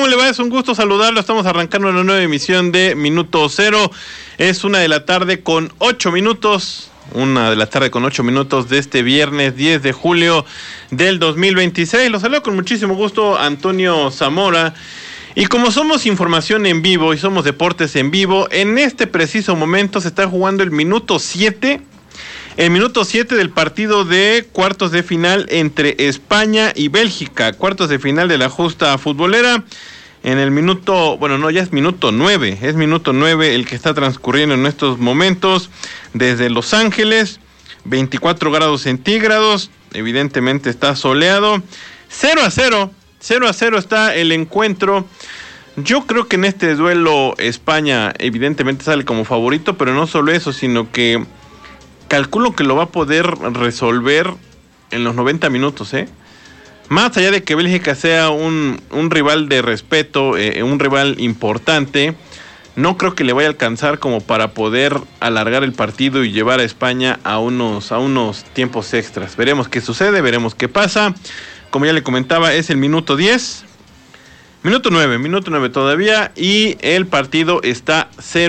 ¿Cómo le va? Es un gusto saludarlo. Estamos arrancando una nueva emisión de Minuto Cero. Es 1:00 p.m. con 8 minutos. 1:00 p.m. de este viernes 10 de julio del 2026. Los saludo con muchísimo gusto, Antonio Zamora. Y como somos información en vivo y somos deportes en vivo, en este preciso momento se está jugando el minuto 7. El minuto 7 del partido de cuartos de final entre España y Bélgica. Cuartos de final de la justa futbolera. En el minuto, ya es minuto 9. Es minuto 9 el que está transcurriendo en estos momentos desde Los Ángeles. 24 grados centígrados. Evidentemente está soleado. 0-0. 0-0 está el encuentro. Yo creo que en este duelo España evidentemente sale como favorito, pero no solo eso, sino que calculo que lo va a poder resolver en los 90 minutos, Más allá de que Bélgica sea un rival de respeto, un rival importante, no creo que le vaya a alcanzar como para poder alargar el partido y llevar a España a unos tiempos extras. Veremos qué sucede, veremos qué pasa. Como ya le comentaba, es el minuto 10. Minuto 9 todavía y el partido está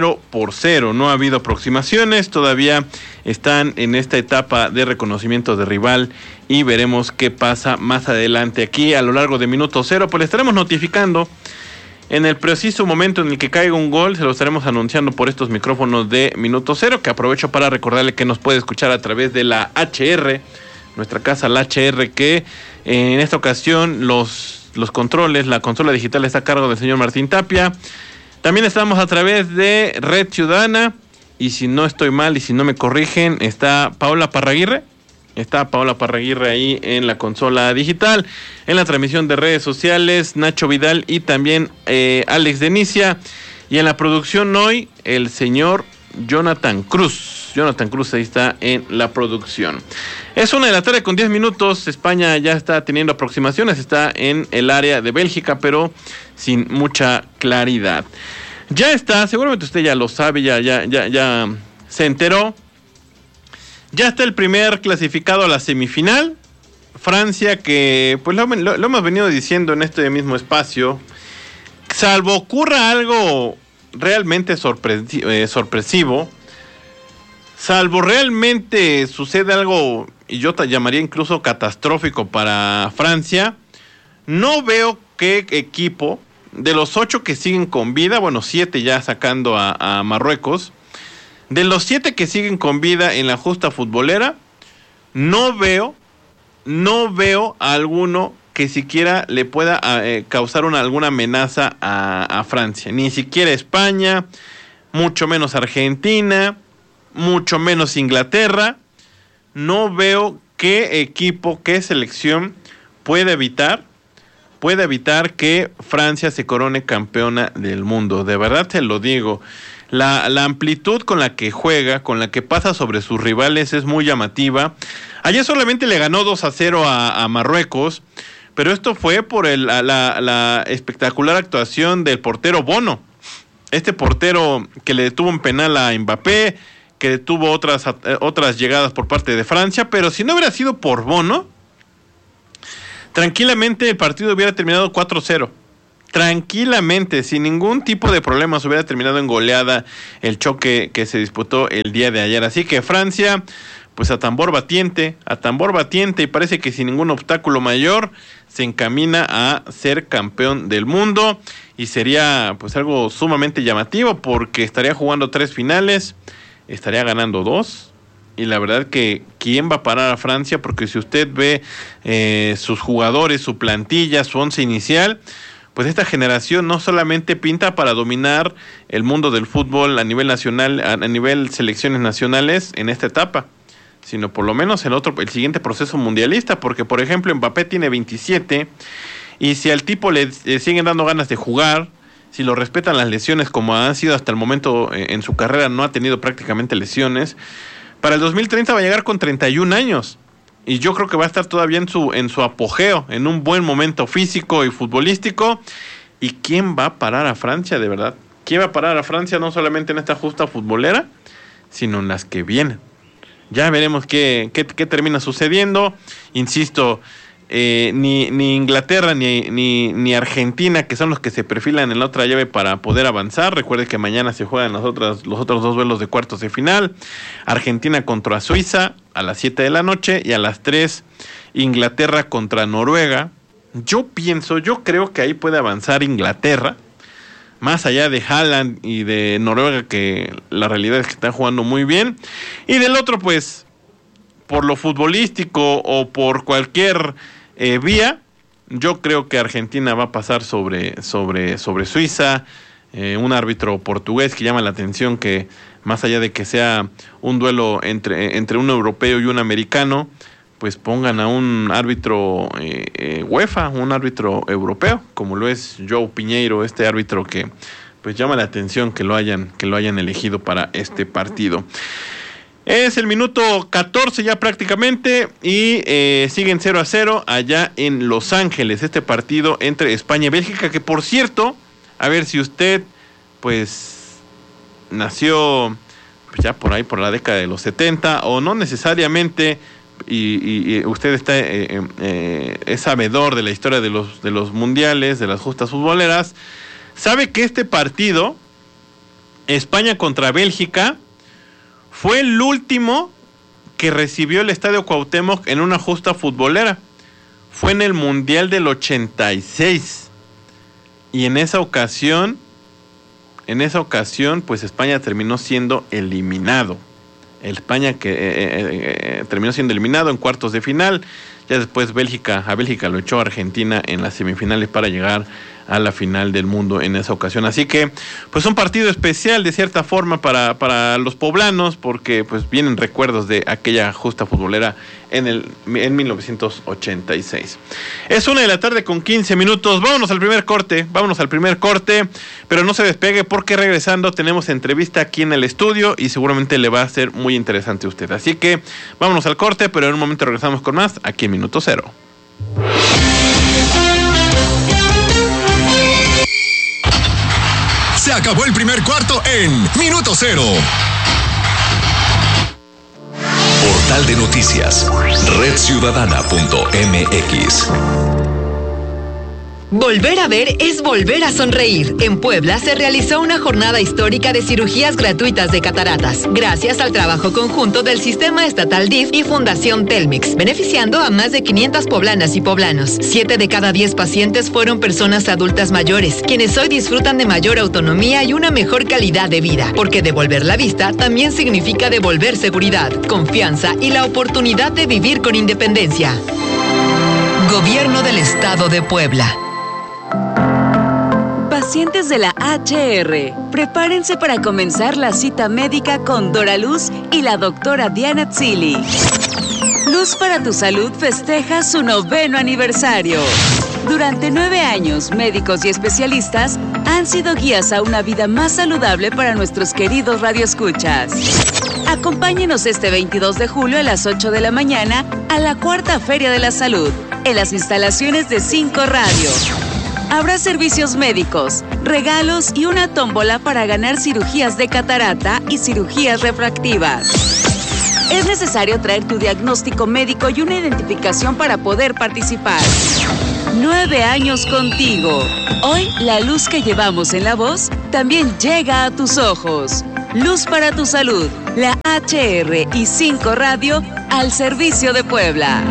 0-0. No ha habido aproximaciones, todavía están en esta etapa de reconocimiento de rival y veremos qué pasa más adelante aquí a lo largo de minuto 0. Pues le estaremos notificando en el preciso momento en el que caiga un gol, se lo estaremos anunciando por estos micrófonos de minuto 0, que aprovecho para recordarle que nos puede escuchar a través de la HR, nuestra casa, la HR, que en esta ocasión los controles, la consola digital está a cargo del señor Martín Tapia. También estamos a través de Red Ciudadana, y si no estoy mal y si no me corrigen, está Paola Parraguirre. Está Paola Parraguirre ahí en la consola digital, en la transmisión de redes sociales, Nacho Vidal y también Alex Denicia. Y en la producción hoy, el señor Jonathan Cruz. Jonathan Cruz ahí está en la producción. Es 1:00 p.m. con 10 minutos. España ya está teniendo aproximaciones. Está en el área de Bélgica, pero sin mucha claridad. Ya está, seguramente usted ya lo sabe, ya se enteró. Ya está el primer clasificado a la semifinal. Francia, que pues lo hemos venido diciendo en este mismo espacio. Salvo ocurra algo realmente sorpresivo, salvo realmente sucede algo, y yo te llamaría incluso catastrófico para Francia, no veo qué equipo de los 8 que siguen con vida, 7 ya sacando a Marruecos, de los 7 que siguen con vida en la justa futbolera, no veo a alguno que siquiera le pueda causar alguna amenaza a Francia. Ni siquiera España, mucho menos Argentina, mucho menos Inglaterra. No veo qué equipo, qué selección puede evitar que Francia se corone campeona del mundo. De verdad te lo digo. La amplitud con la que juega, con la que pasa sobre sus rivales es muy llamativa. Ayer solamente le ganó 2-0 a Marruecos, pero esto fue por la espectacular actuación del portero Bono. Este portero que le detuvo un penal a Mbappé, que detuvo otras llegadas por parte de Francia, pero si no hubiera sido por Bono, tranquilamente el partido hubiera terminado 4-0. Tranquilamente, sin ningún tipo de problemas, hubiera terminado en goleada el choque que se disputó el día de ayer. Así que Francia, pues a tambor batiente, y parece que sin ningún obstáculo mayor se encamina a ser campeón del mundo, y sería pues algo sumamente llamativo porque estaría jugando 3 finales, estaría ganando 2, y la verdad que ¿quién va a parar a Francia? Porque si usted ve sus jugadores, su plantilla, su once inicial, pues esta generación no solamente pinta para dominar el mundo del fútbol a nivel nacional, a nivel selecciones nacionales en esta etapa, sino por lo menos el siguiente proceso mundialista, porque por ejemplo Mbappé tiene 27, y si al tipo le siguen dando ganas de jugar, si lo respetan las lesiones como han sido hasta el momento en su carrera, no ha tenido prácticamente lesiones, para el 2030 va a llegar con 31 años, y yo creo que va a estar todavía en su apogeo, en un buen momento físico y futbolístico. ¿Y quién va a parar a Francia, de verdad? ¿Quién va a parar a Francia no solamente en esta justa futbolera, sino en las que vienen? Ya veremos qué termina sucediendo. Insisto, ni Inglaterra ni Argentina, que son los que se perfilan en la otra llave para poder avanzar. Recuerde que mañana se juegan los otros dos duelos de cuartos de final. Argentina contra Suiza a las 7 de la noche y a las 3 Inglaterra contra Noruega. Yo creo que ahí puede avanzar Inglaterra, más allá de Haaland y de Noruega, que la realidad es que están jugando muy bien. Y del otro, pues, por lo futbolístico o por cualquier vía, yo creo que Argentina va a pasar sobre Suiza. Un árbitro portugués que llama la atención, que más allá de que sea un duelo entre un europeo y un americano, pues pongan a un árbitro UEFA, un árbitro europeo, como lo es João Pinheiro, este árbitro que pues llama la atención que lo hayan elegido para este partido. Es el minuto 14 ya prácticamente y siguen 0-0 allá en Los Ángeles, este partido entre España y Bélgica, que por cierto, a ver si usted pues nació pues, ya por ahí por la década de los 70 o no necesariamente y usted está es sabedor de la historia de los mundiales, de las justas futboleras, sabe que este partido, España contra Bélgica, fue el último que recibió el Estadio Cuauhtémoc en una justa futbolera. Fue en el Mundial del 86. Y en esa ocasión, pues España terminó siendo eliminado. España que terminó siendo eliminado en cuartos de final. Ya después a Bélgica lo echó a Argentina en las semifinales para llegar a la final del mundo en esa ocasión. Así que, pues un partido especial de cierta forma para los poblanos, porque pues vienen recuerdos de aquella justa futbolera en 1986. Es 1:15 p.m. Vámonos al primer corte, pero no se despegue porque regresando tenemos entrevista aquí en el estudio y seguramente le va a ser muy interesante a usted. Así que vámonos al corte, pero en un momento regresamos con más aquí en Minuto Cero. Se acabó el primer cuarto en Minuto Cero. Portal de noticias, redciudadana.mx. Volver a ver es volver a sonreír. En Puebla se realizó una jornada histórica de cirugías gratuitas de cataratas, gracias al trabajo conjunto del Sistema Estatal DIF y Fundación Telmex, beneficiando a más de 500 poblanas y poblanos. 7 de cada 10 pacientes fueron personas adultas mayores, quienes hoy disfrutan de mayor autonomía y una mejor calidad de vida, porque devolver la vista también significa devolver seguridad, confianza y la oportunidad de vivir con independencia. Gobierno del Estado de Puebla. Pacientes de la HR, prepárense para comenzar la cita médica con Dora Luz y la doctora Diana Tzili. Luz para tu Salud festeja su 9º aniversario. Durante 9 años, médicos y especialistas han sido guías a una vida más saludable para nuestros queridos radioescuchas. Acompáñenos este 22 de julio a las 8 de la mañana a la 4ª Feria de la Salud, en las instalaciones de 5 Radio. Habrá servicios médicos, regalos y una tómbola para ganar cirugías de catarata y cirugías refractivas. Es necesario traer tu diagnóstico médico y una identificación para poder participar. 9 años contigo. Hoy, la luz que llevamos en la voz también llega a tus ojos. Luz para tu Salud, la HR y 5 Radio al servicio de Puebla.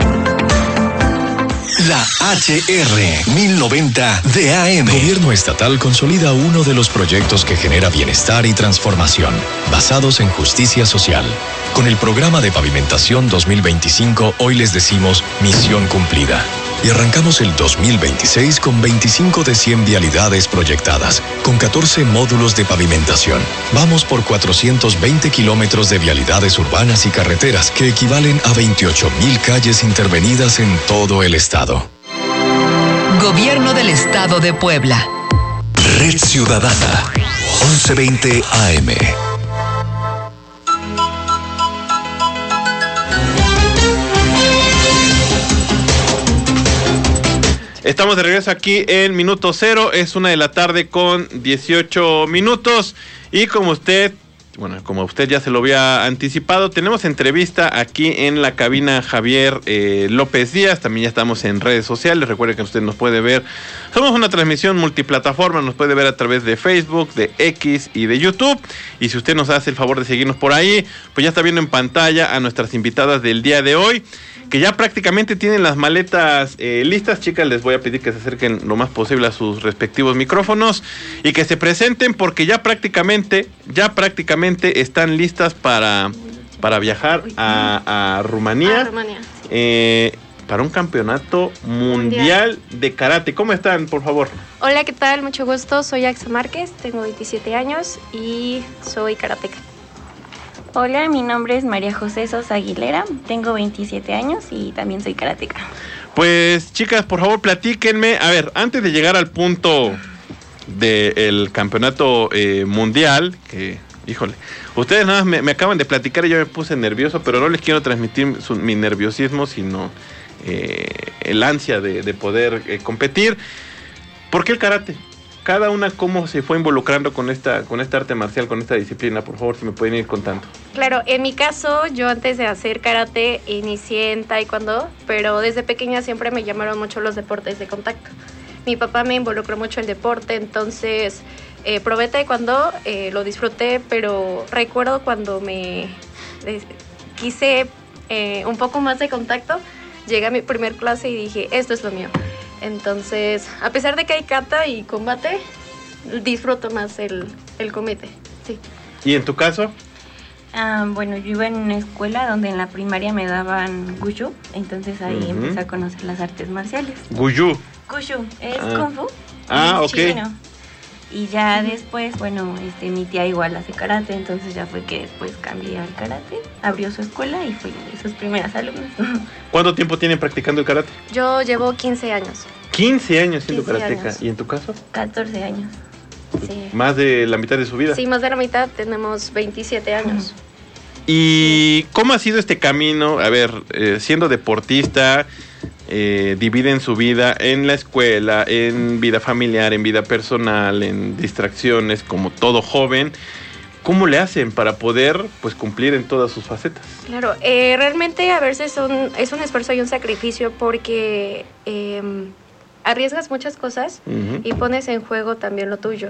La HR 1090 de AM. Gobierno estatal consolida uno de los proyectos que genera bienestar y transformación, basados en justicia social. Con el programa de pavimentación 2025, hoy les decimos misión cumplida. Y arrancamos el 2026 con 25 de 100 vialidades proyectadas, con 14 módulos de pavimentación. Vamos por 420 kilómetros de vialidades urbanas y carreteras, que equivalen a 28,000 calles intervenidas en todo el estado. Gobierno del Estado de Puebla. Red Ciudadana, 1120 AM. Estamos de regreso aquí en Minuto Cero, es 1:18 p.m. y como usted bueno, como usted ya se lo había anticipado, tenemos entrevista aquí en la cabina Javier López Díaz. También ya estamos en redes sociales. Recuerde que usted nos puede ver. Somos una transmisión multiplataforma. Nos puede ver a través de Facebook, de X y de YouTube. Y si usted nos hace el favor de seguirnos por ahí, pues ya está viendo en pantalla a nuestras invitadas del día de hoy, que ya prácticamente tienen las maletas listas. Chicas, les voy a pedir que se acerquen lo más posible a sus respectivos micrófonos y que se presenten, porque ya prácticamente están listas para viajar a Rumanía, para un campeonato mundial de karate. ¿Cómo están, por favor? Hola, ¿qué tal? Mucho gusto, soy Axa Márquez, tengo 27 años y soy karateca. Hola, mi nombre es María José Sosa Aguilera, tengo 27 años y también soy karateca. Pues, chicas, por favor, platíquenme. A ver, antes de llegar al punto del campeonato mundial, que, híjole, ustedes nada más me acaban de platicar y yo me puse nervioso, pero no les quiero transmitir mi nerviosismo, sino el ansia de poder competir. ¿Por qué el karate? Cada una, ¿cómo se fue involucrando con esta arte marcial, con esta disciplina? Por favor, si me pueden ir contando. Claro, en mi caso, yo antes de hacer karate inicié en taekwondo, pero desde pequeña siempre me llamaron mucho los deportes de contacto. Mi papá me involucró mucho en el deporte, entonces probé taekwondo, lo disfruté, pero recuerdo cuando me quise un poco más de contacto, llegué a mi primer clase y dije, esto es lo mío. Entonces, a pesar de que hay kata y combate, disfruto más el combate, sí. ¿Y en tu caso? Bueno, yo iba en una escuela donde en la primaria me daban Wushu, entonces ahí empecé a conocer las artes marciales. Wushu. Wushu es Kung Fu. Ok. Chino. Y ya después, bueno, mi tía igual hace karate, entonces ya fue que después cambié al karate, abrió su escuela y fui de sus primeras alumnas. ¿Cuánto tiempo tienen practicando el karate? Yo llevo 15 años. 15 años siendo 15 karateca. años. ¿Y en tu caso? 14 años. Sí. Más de la mitad de su vida. Sí, más de la mitad, tenemos 27 años. ¿Y cómo ha sido este camino? A ver, siendo deportista, dividen su vida en la escuela, en vida familiar, en vida personal, en distracciones, como todo joven. ¿Cómo le hacen para poder, pues, cumplir en todas sus facetas? Claro, realmente a veces es un esfuerzo y un sacrificio porque arriesgas muchas cosas y pones en juego también lo tuyo.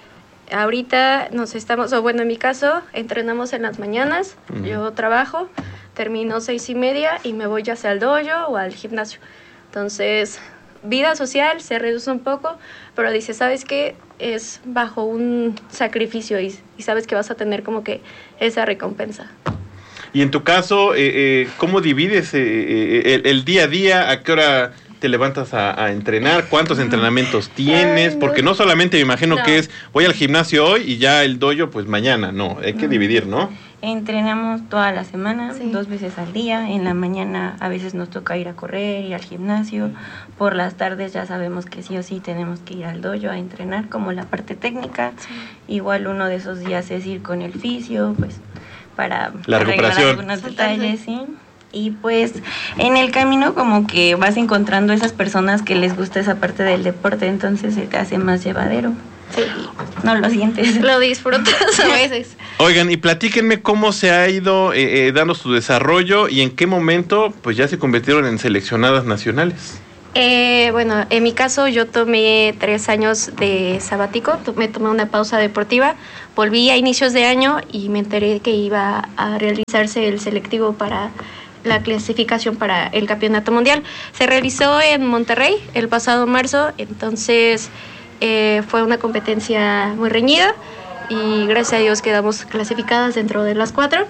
Ahorita en mi caso, entrenamos en las mañanas, yo trabajo, termino 6:30 y me voy ya sea al dojo o al gimnasio. Entonces, vida social se reduce un poco, pero dices, ¿sabes qué? Es bajo un sacrificio y sabes que vas a tener como que esa recompensa. Y en tu caso, ¿cómo divides el día a día? ¿A qué hora te levantas a entrenar? ¿Cuántos entrenamientos tienes? Porque no solamente me imagino que es voy al gimnasio hoy y ya el dojo pues mañana. No, hay que dividir, ¿no? Entrenamos toda la semana, 2 veces al día. En la mañana a veces nos toca ir a correr, ir al gimnasio. Por las tardes ya sabemos que sí o sí tenemos que ir al dojo a entrenar, como la parte técnica. Igual uno de esos días es ir con el fisio, pues para la recuperación, algunos detalles, sí. Y pues en el camino como que vas encontrando esas personas que les gusta esa parte del deporte, entonces se te hace más llevadero. Sí, no lo sientes. Lo disfrutas a veces. Oigan, y platíquenme cómo se ha ido dando su desarrollo y en qué momento pues ya se convirtieron en seleccionadas nacionales. Bueno, en mi caso yo tomé 3 años de sabático, me tomé una pausa deportiva, volví a inicios de año y me enteré que iba a realizarse el selectivo para la clasificación para el campeonato mundial. Se realizó en Monterrey el pasado marzo, entonces fue una competencia muy reñida y gracias a Dios quedamos clasificadas dentro de las 4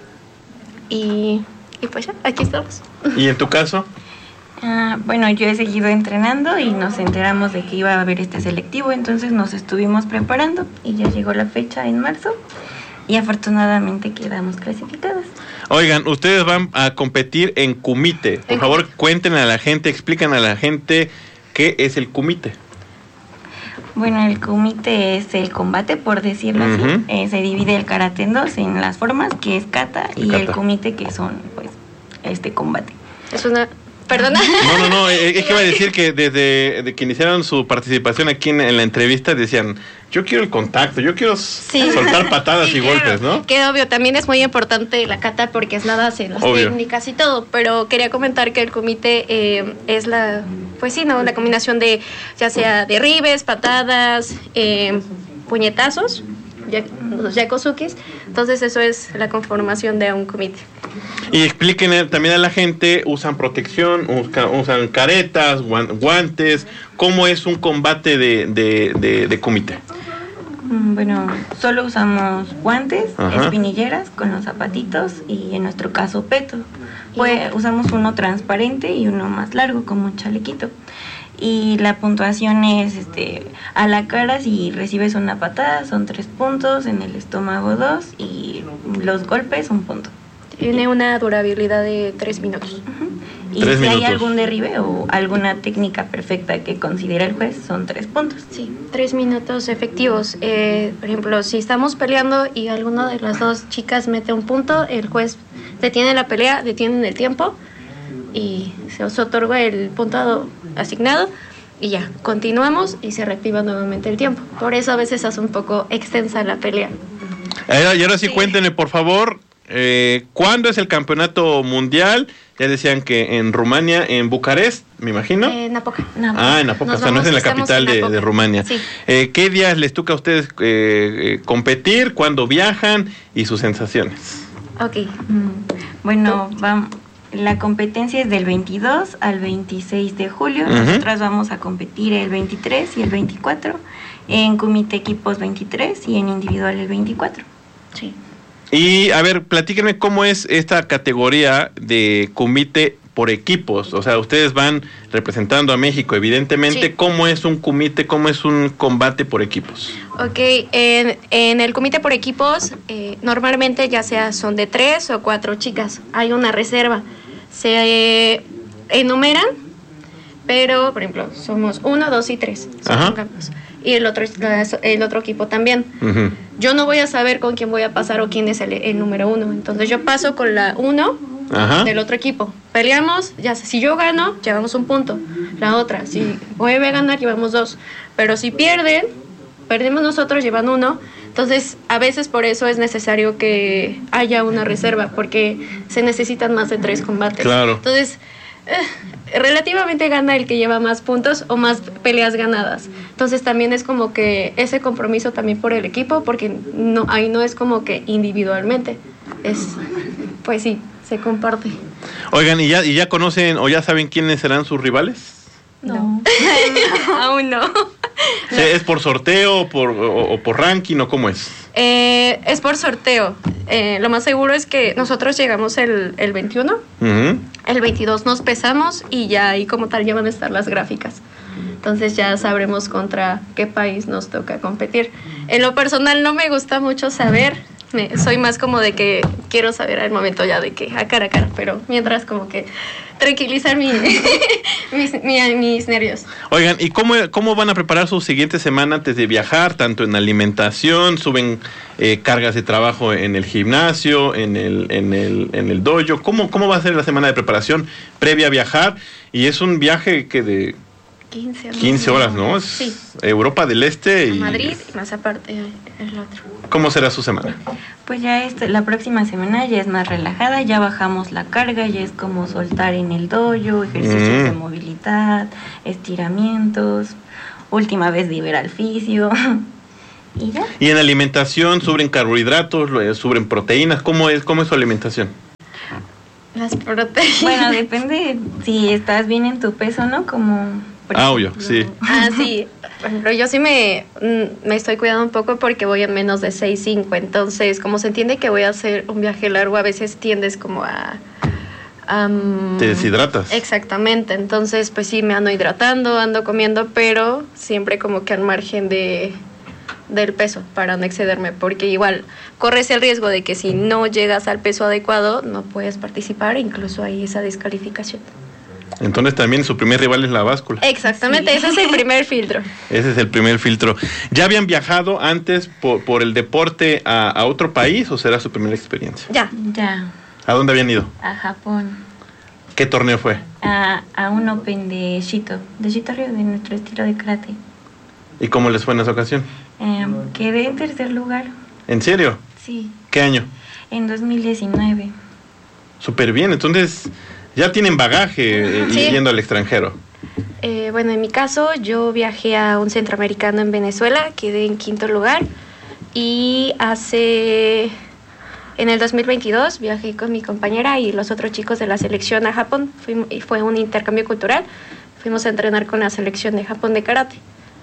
y pues ya, aquí estamos. ¿Y en tu caso? Bueno, yo he seguido entrenando y nos enteramos de que iba a haber este selectivo, entonces nos estuvimos preparando y ya llegó la fecha en marzo y afortunadamente quedamos clasificadas. Oigan, ustedes van a competir en kumite. Por favor, cuéntenle a la gente, expliquen a la gente qué es el kumite. Bueno, el kumite es el combate, por decirlo así. Se divide el karate en 2, en las formas, que es kata, y el kumite, que son, pues, combate. ¿Perdona? No, es que iba a decir que desde que iniciaron su participación aquí en la entrevista decían, yo quiero el contacto, yo quiero soltar patadas y golpes, ¿no? Que obvio, también es muy importante la kata porque es la base, las técnicas y todo, pero quería comentar que el kumite es la combinación de, ya sea derribes, patadas, puñetazos, los yakozukis, entonces eso es la conformación de un kumite. Y expliquen también a la gente, usan protección, usan caretas, guantes, ¿cómo es un combate de kumite? Bueno, solo usamos guantes, espinilleras con los zapatitos y en nuestro caso peto. Pues usamos uno transparente y uno más largo como un chalequito. Y la puntuación es a la cara. Si recibes una patada son 3 puntos, en el estómago 2 y los golpes 1 punto. Tiene una durabilidad de 3 minutos. Y si hay algún derribe o alguna técnica perfecta que considera el juez, son 3 puntos. Sí, 3 minutos efectivos. Por ejemplo, si estamos peleando y alguna de las dos chicas mete 1 punto, el juez detiene la pelea, detiene el tiempo y se os otorga el punto asignado y ya, continuamos y se reactiva nuevamente el tiempo. Por eso a veces hace un poco extensa la pelea. Y ahora sí, cuéntenme, por favor, ¿cuándo es el campeonato mundial? Ya decían que en Rumania, en Bucarest, me imagino. Napoca. En Napoca, o sea, no es en la capital de Rumania. Sí. ¿Qué días les toca a ustedes competir? ¿Cuándo viajan? Y sus sensaciones. Ok. Bueno, la competencia es del 22 al 26 de julio. Nosotras vamos a competir el 23 y el 24. En kumite equipos 23 y en individual el 24. Sí. Y a ver, platíquenme cómo es esta categoría de kumite por equipos. O sea, ustedes van representando a México, evidentemente. Sí. ¿Cómo es un kumite, cómo es un combate por equipos? Ok, en el kumite por equipos, normalmente ya sea son de 3 o 4 chicas. Hay una reserva. Se enumeran, pero, por ejemplo, somos 1, 2 y 3. Y el otro equipo también. Yo no voy a saber con quién voy a pasar o quién es el número 1. Entonces yo paso con la 1 del otro equipo. Peleamos, ya si yo gano, llevamos 1 punto. La otra, si vuelve a ganar, llevamos 2. Pero si perdemos nosotros, llevan 1. Entonces, a veces por eso es necesario que haya una reserva, porque se necesitan más de 3 combates. Claro. Entonces, relativamente gana el que lleva más puntos o más peleas ganadas. Entonces también es como que ese compromiso también por el equipo, porque ahí no es como que individualmente, pues sí, se comparte. Oigan, ¿y ya conocen o ya saben quiénes serán sus rivales? No. Aún no. ¿Es por sorteo o por ranking o cómo es? Es por sorteo. Lo más seguro es que nosotros llegamos el 21, el 22 nos pesamos y ya ahí como tal ya van a estar las gráficas. Entonces ya sabremos contra qué país nos toca competir. En lo personal no me gusta mucho saber, soy más como de que quiero saber al momento ya de que a cara, pero mientras como que tranquilizar mis nervios. Oigan, ¿y cómo van a preparar su siguiente semana antes de viajar? Tanto en alimentación, suben cargas de trabajo en el gimnasio, en el dojo. ¿Cómo va a ser la semana de preparación previa a viajar? Y es un viaje que de 15 horas, ¿no? Sí. Europa del Este y Madrid y más aparte el otro. ¿Cómo será su semana? Pues ya la próxima semana ya es más relajada, ya bajamos la carga, ya es como soltar en el dojo, ejercicios de movilidad, estiramientos, última vez de ir al fisio. ¿Y ya? Y en alimentación, ¿suben carbohidratos, suben proteínas? ¿Cómo es su alimentación? Las proteínas. Bueno, depende si estás bien en tu peso, ¿no? Como... obvio, sí. Sí. Por ejemplo, yo sí me estoy cuidando un poco porque voy a menos de 6.5. Entonces, como se entiende que voy a hacer un viaje largo, a veces tiendes como a... Te deshidratas. Exactamente. Entonces, pues sí, me ando hidratando, ando comiendo, pero siempre como que al margen del peso para no excederme, porque igual corres el riesgo de que si no llegas al peso adecuado no puedes participar, incluso hay esa descalificación. Entonces también su primer rival es la báscula. Exactamente, sí. Ese es el primer filtro. Ese es el primer filtro. ¿Ya habían viajado antes por el deporte a otro país o será su primera experiencia? Ya. ¿A dónde habían ido? A Japón. ¿Qué torneo fue? A un Open de Shito Ryu, de nuestro estilo de karate. ¿Y cómo les fue en esa ocasión? Quedé en tercer lugar. ¿En serio? Sí. ¿Qué año? En 2019. Súper bien, entonces ya tienen bagaje yendo al extranjero. Bueno, en mi caso, yo viajé a un centroamericano en Venezuela, quedé en 5º lugar. Y en el 2022 viajé con mi compañera y los otros chicos de la selección a Japón. Fue un intercambio cultural. Fuimos a entrenar con la selección de Japón de karate.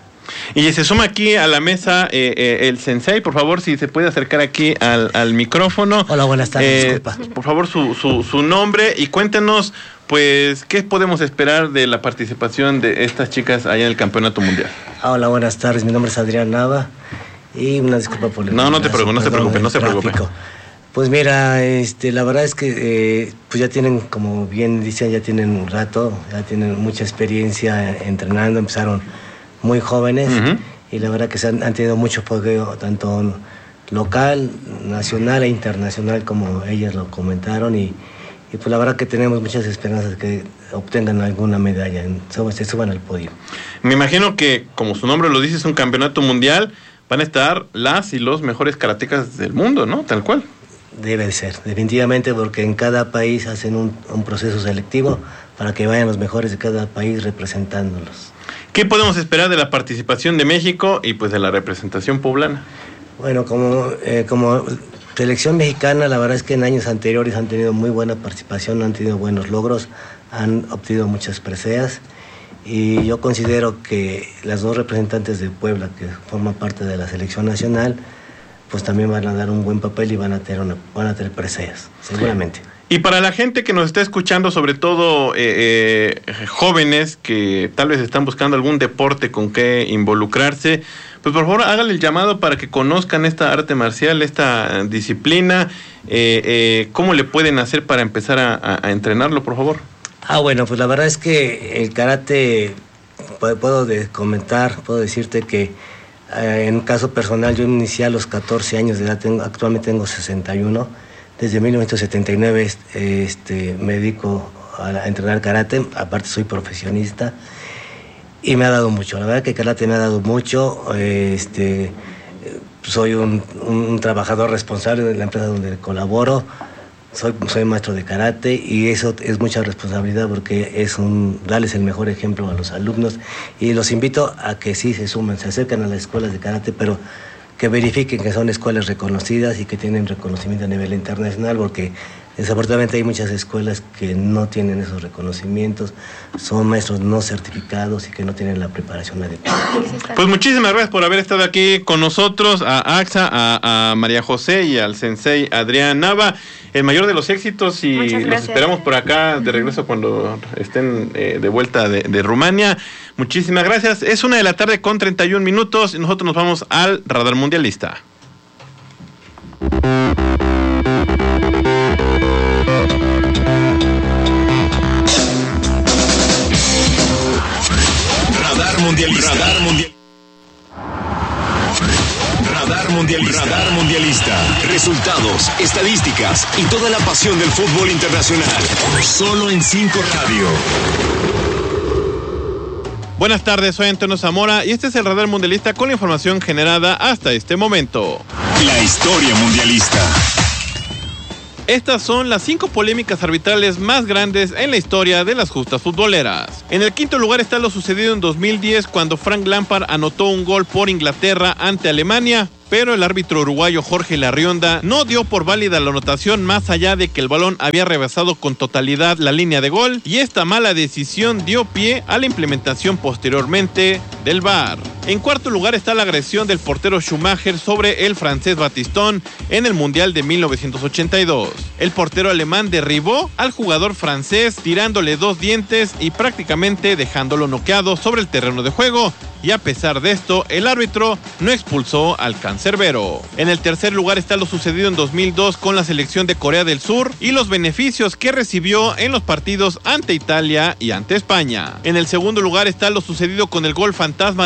Y se suma aquí a la mesa el sensei, por favor, si se puede acercar aquí al micrófono. Hola, buenas tardes, disculpa. Por favor, su nombre y cuéntenos, pues, ¿qué podemos esperar de la participación de estas chicas allá en el Campeonato Mundial? Hola, buenas tardes, mi nombre es Adrián Nava y una disculpa por el... No te preocupes. Pues mira, la verdad es que pues ya tienen, como bien dicen, ya tienen un rato, ya tienen mucha experiencia entrenando, empezaron muy jóvenes. Uh-huh. Y la verdad que han tenido mucho apoyo, tanto local, nacional e internacional, como ellas lo comentaron, y pues la verdad que tenemos muchas esperanzas de que obtengan alguna medalla, se suban al podio. Me imagino que, como su nombre lo dice, es un campeonato mundial, van a estar las y los mejores karatecas del mundo, ¿no? Tal cual. Debe ser, definitivamente, porque en cada país hacen un proceso selectivo para que vayan los mejores de cada país representándolos. ¿Qué podemos esperar de la participación de México y pues de la representación poblana? Bueno, como selección mexicana, la verdad es que en años anteriores han tenido muy buena participación, han tenido buenos logros, han obtenido muchas preseas, y yo considero que las dos representantes de Puebla, que forman parte de la selección nacional, pues también van a dar un buen papel y van a tener preseas, seguramente. Y para la gente que nos está escuchando, sobre todo jóvenes que tal vez están buscando algún deporte con que involucrarse, pues por favor háganle el llamado para que conozcan esta arte marcial, esta disciplina. ¿Cómo le pueden hacer para empezar a entrenarlo, por favor? Bueno, pues la verdad es que el karate, puedo decirte que en un caso personal, yo inicié a los 14 años de edad, actualmente tengo 61. Desde 1979 me dedico a entrenar karate, aparte soy profesionista y me ha dado mucho. La verdad que el karate me ha dado mucho. Soy un trabajador responsable de la empresa donde colaboro. Soy maestro de karate y eso es mucha responsabilidad porque es darles el mejor ejemplo a los alumnos, y los invito a que sí se sumen, se acercan a las escuelas de karate, pero que verifiquen que son escuelas reconocidas y que tienen reconocimiento a nivel internacional, porque desafortunadamente hay muchas escuelas que no tienen esos reconocimientos, son maestros no certificados y que no tienen la preparación adecuada. Pues muchísimas gracias por haber estado aquí con nosotros, a Axa, a María José y al sensei Adrián Nava. El mayor de los éxitos, y los esperamos por acá de regreso cuando estén de vuelta de Rumania. Muchísimas gracias. Es 1:00 p.m. con 31 minutos y nosotros nos vamos al Radar Mundialista. Radar Mundialista. Radar Mundialista. Resultados, estadísticas y toda la pasión del fútbol internacional. Solo en 5 Radio. Buenas tardes, soy Antonio Zamora y este es el Radar Mundialista con la información generada hasta este momento. La historia mundialista. Estas son las 5 polémicas arbitrales más grandes en la historia de las justas futboleras. En el 5º lugar está lo sucedido en 2010, cuando Frank Lampard anotó un gol por Inglaterra ante Alemania, pero el árbitro uruguayo Jorge Larrionda no dio por válida la anotación más allá de que el balón había rebasado con totalidad la línea de gol, y esta mala decisión dio pie a la implementación posteriormente del VAR. En 4º lugar está la agresión del portero Schumacher sobre el francés Batistón en el Mundial de 1982. El portero alemán derribó al jugador francés tirándole 2 dientes y prácticamente dejándolo noqueado sobre el terreno de juego, y a pesar de esto, el árbitro no expulsó al cancerbero. En el 3er lugar está lo sucedido en 2002 con la selección de Corea del Sur y los beneficios que recibió en los partidos ante Italia y ante España. En el 2º lugar está lo sucedido con el gol fantasma de 1982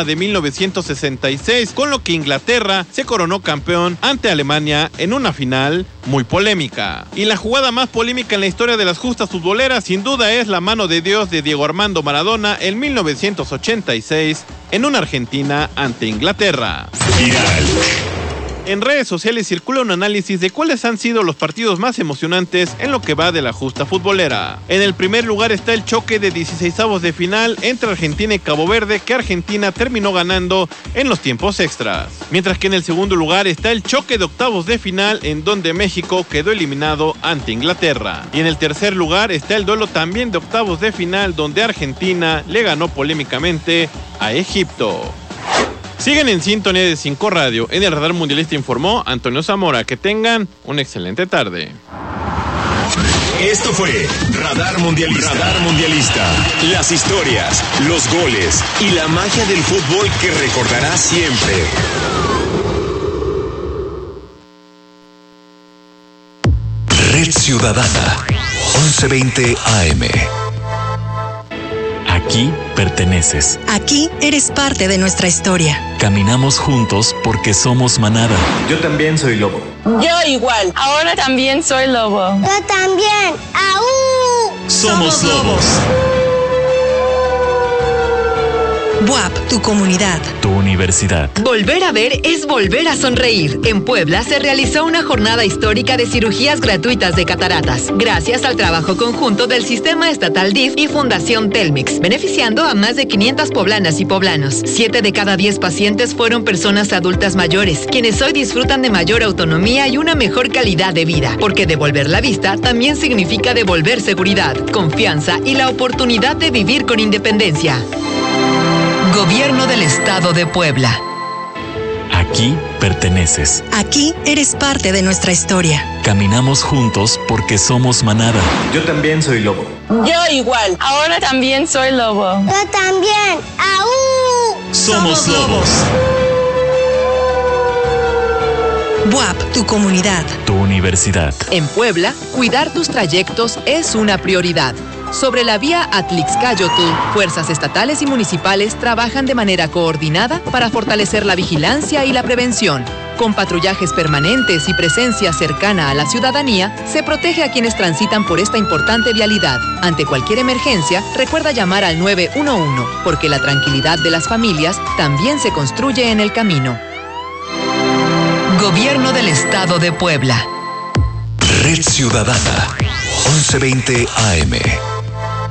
1966, con lo que Inglaterra se coronó campeón ante Alemania en una final muy polémica. Y la jugada más polémica en la historia de las justas futboleras sin duda es la mano de Dios de Diego Armando Maradona en 1986 en una Argentina ante Inglaterra. Viral. En redes sociales circula un análisis de cuáles han sido los partidos más emocionantes en lo que va de la justa futbolera. En el primer lugar está el choque de 16avos de final entre Argentina y Cabo Verde, que Argentina terminó ganando en los tiempos extras. Mientras que en el segundo lugar está el choque de octavos de final, en donde México quedó eliminado ante Inglaterra. Y en el tercer lugar está el duelo también de octavos de final, donde Argentina le ganó polémicamente a Egipto. Siguen en sintonía de 5 Radio. En el Radar Mundialista informó Antonio Zamora. Que tengan una excelente tarde. Esto fue Radar Mundialista. Radar Mundialista. Las historias, los goles y la magia del fútbol que recordarás siempre. Red Ciudadana. 1120 AM. Aquí perteneces. Aquí eres parte de nuestra historia. Caminamos juntos porque somos manada. Yo también soy lobo. Yo igual. Ahora también soy lobo. Yo también. ¡Aú! Somos lobos. BUAP, tu comunidad. Tu universidad. Volver a ver es volver a sonreír. En Puebla se realizó una jornada histórica de cirugías gratuitas de cataratas, gracias al trabajo conjunto del Sistema Estatal DIF y Fundación Telmex, beneficiando a más de 500 poblanas y poblanos. 7 de cada 10 pacientes fueron personas adultas mayores, quienes hoy disfrutan de mayor autonomía y una mejor calidad de vida, porque devolver la vista también significa devolver seguridad, confianza y la oportunidad de vivir con independencia. Gobierno del Estado de Puebla. Aquí perteneces. Aquí eres parte de nuestra historia. Caminamos juntos porque somos manada. Yo también soy lobo. Yo igual. Ahora también soy lobo. Yo también. ¡Aú! Somos lobos. BUAP, tu comunidad. Tu universidad. En Puebla, cuidar tus trayectos es una prioridad. Sobre la vía Atlixcáyotl, fuerzas estatales y municipales trabajan de manera coordinada para fortalecer la vigilancia y la prevención. Con patrullajes permanentes y presencia cercana a la ciudadanía, se protege a quienes transitan por esta importante vialidad. Ante cualquier emergencia, recuerda llamar al 911, porque la tranquilidad de las familias también se construye en el camino. Gobierno del Estado de Puebla. Red Ciudadana. 1120 AM.